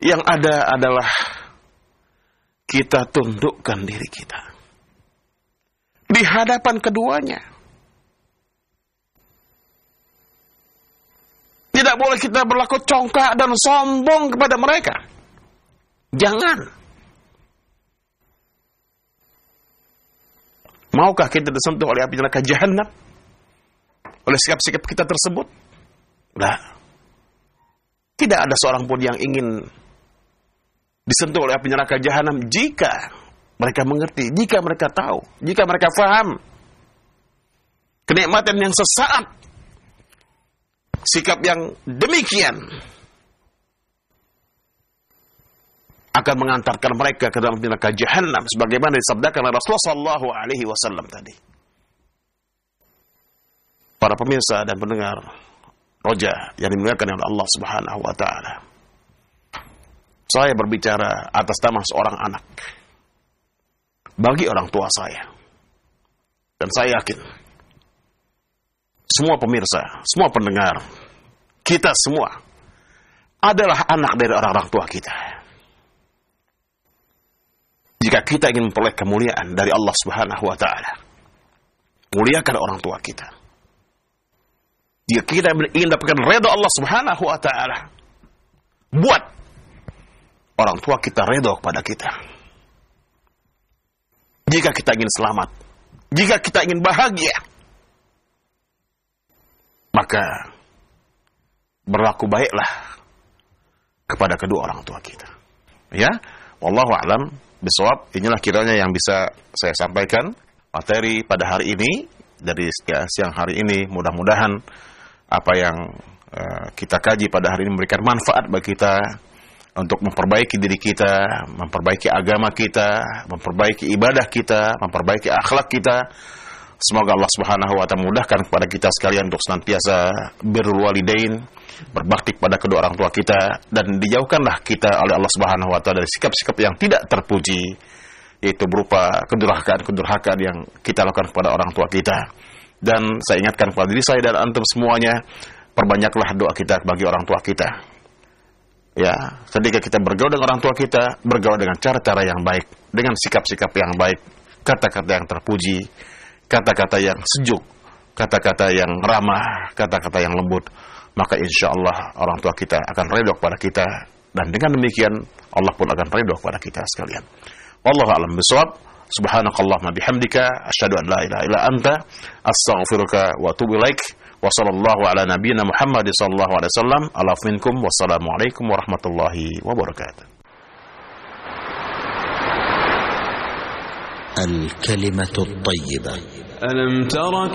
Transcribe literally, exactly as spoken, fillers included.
Yang ada adalah kita tundukkan diri kita di hadapan keduanya. Tidak boleh kita berlaku congkak dan sombong kepada mereka. Jangan. Maukah kita disentuh oleh api neraka Jahannam? Oleh sikap-sikap kita tersebut? Tidak. Tidak ada seorang pun yang ingin disentuh oleh api neraka Jahannam jika mereka mengerti, jika mereka tahu, jika mereka faham kenikmatan yang sesaat. Sikap yang demikian akan mengantarkan mereka ke dalam neraka Jahannam sebagaimana disabdakan oleh Rasulullah sallallahu alaihi wasallam tadi. Para pemirsa dan pendengar Roja yang dimuliakan oleh Allah Subhanahu wa taala. Saya berbicara atas nama seorang anak bagi orang tua saya. Dan saya yakin semua pemirsa, semua pendengar, kita semua adalah anak dari orang-orang tua kita. Jika kita ingin memperoleh kemuliaan dari Allah Subhanahu wa taala, muliakan orang tua kita. Jika kita ingin dapatkan redha Allah Subhanahu wa taala, buat orang tua kita redha kepada kita. Jika kita ingin selamat, jika kita ingin bahagia, maka berlaku baiklah kepada kedua orang tua kita. Ya, wallahu a'lam bishawab. Inilah kiranya yang bisa saya sampaikan materi pada hari ini dari ya, siang hari ini. Mudah-mudahan apa yang uh, kita kaji pada hari ini memberikan manfaat bagi kita untuk memperbaiki diri kita, memperbaiki agama kita, memperbaiki ibadah kita, memperbaiki akhlak kita. Semoga Allah Subhanahu wa taala mudahkan kepada kita sekalian untuk senantiasa birrul walidain, berbakti kepada kedua orang tua kita, dan dijauhkanlah kita oleh Allah Subhanahu wa taala dari sikap-sikap yang tidak terpuji, yaitu berupa kedurhakaan-kedurhakaan yang kita lakukan kepada orang tua kita. Dan saya ingatkan kepada diri saya dan antum semuanya, perbanyaklah doa kita bagi orang tua kita. Ya, ketika kita bergaul dengan orang tua kita, bergaul dengan cara-cara yang baik, dengan sikap-sikap yang baik, kata-kata yang terpuji, kata-kata yang sejuk, kata-kata yang ramah, kata-kata yang lembut, maka insya Allah orang tua kita akan ridho kepada kita, dan dengan demikian Allah pun akan ridho kepada kita sekalian. Wallahu a'lam bishawab. Subhanakallahumma bihamdika asyhadu an la ilaha illa anta astaghfiruka wa atubu ilaik. Wa sallallahu ala nabiyyina Muhammad sallallahu alaihi wasallam. Ala minkum wassalamu alaikum warahmatullahi wabarakatuh. الكلمة الطيبة. ألم تر